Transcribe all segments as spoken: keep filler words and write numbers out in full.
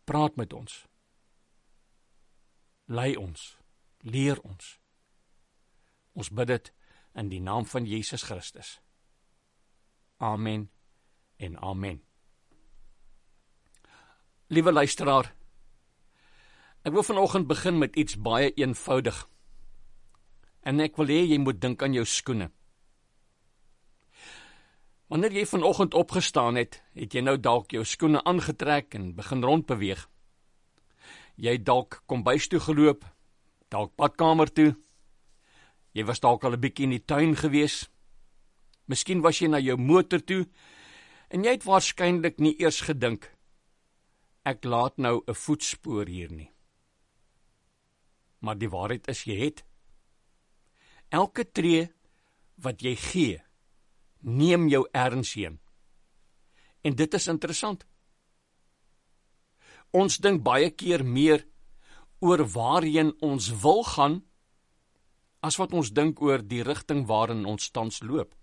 praat met ons, lei ons, leer ons. Ons bid dit in die naam van Jesus Christus. Amen en amen. Liewe luisteraar, ek wil vanoggend begin met iets baie eenvoudig. En ek wil hê jy moet dink aan jou skoene. Wanneer jy vanoggend opgestaan het, het jy nou dalk jou skoene aangetrek en begin rondbeweeg. Jy het dalk kombuis toe geloop, dalk badkamer toe. Jy was dalk al 'n bietjie in die tuin gewees. Miskien was jy na jou motor toe en jy het waarskynlik nie eers gedink, ek laat nou 'n voetspoor hier nie. Maar die waarheid is jy het. Elke tree wat jy gee, neem jou ergens heen. En dit is interessant. Ons dink baie keer meer oor waarheen ons wil gaan, as wat ons dink oor die rigting waarin ons tans loop.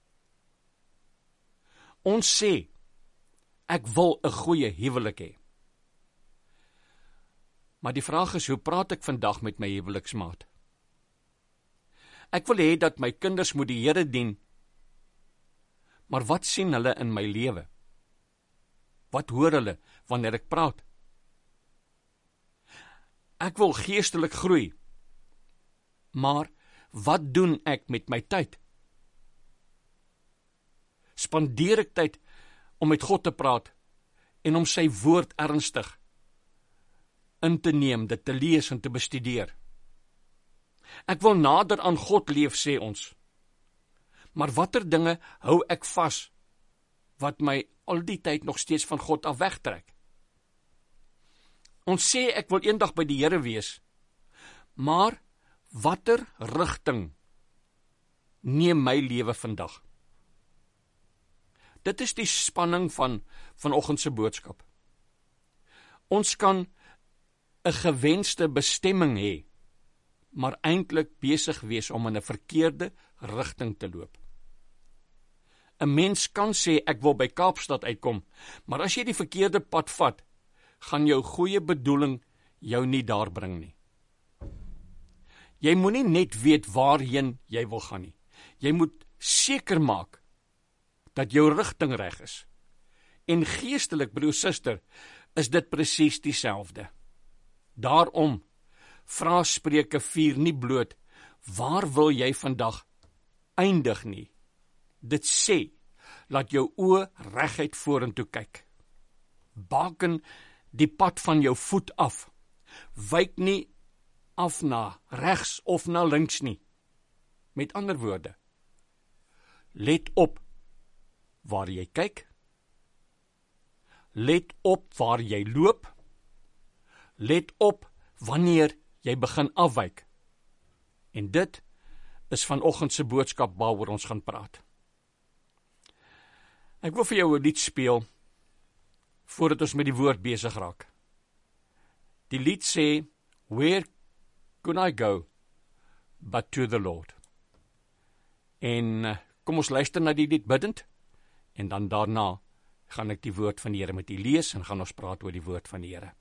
Ons sê, ek wil 'n goeie huwelik hê. Maar die vraag is, hoe praat ek vandag met my huweliksmaat? Ek wil hê dat my kinders moet die Here dien, maar wat sien hulle in my lewe? Wat hoor hulle wanneer ek praat? Ek wil geestelik groei, maar wat doen ek met my tyd? Spandeer ek tyd om met God te praat en om sy woord ernstig in te neem, dit te lees en te bestudeer? Ek wil nader aan God leef, sê ons. Maar watter dinge hou ek vas, wat my al die tyd nog steeds van God af wegtrek? Ons sê ek wil eendag by die Here wees, maar watter rigting neem my lewe vandag? Dit is die spanning van vanoggend se boodskap. Ons kan 'n gewenste bestemming hê, maar eintlik besig wees om in 'n verkeerde rigting te loop. 'n Mens kan sê ek wil by Kaapstad uitkom, maar as jy die verkeerde pad vat, gaan jou goeie bedoeling jou nie daar bring nie. Jy moenie net weet waarheen jy wil gaan nie. Jy moet seker maak dat jou rigting reg is. En geestelik, broer, suster, is dit presies dieselfde. Daarom vra Spreuke vier nie bloot, waar wil jy vandag eindig nie. Dit sê, laat jou oë reguit vorentoe kyk. Baken die pad van jou voet af. Wyk nie af na regs of na links nie. Met ander woorde, let op waar jy kyk. Let op waar jy loop. Let op wanneer jy begin afwyk. En dit is vanoggend se boodskap waaroor ons gaan praat. Ek wil vir jou 'n lied speel voordat ons met die woord besig raak. Die lied sê, where could I go but to the Lord? En kom ons luister na die lied biddend, en dan daarna gaan ek die woord van die Here met u lees en gaan ons praat oor die woord van die Here.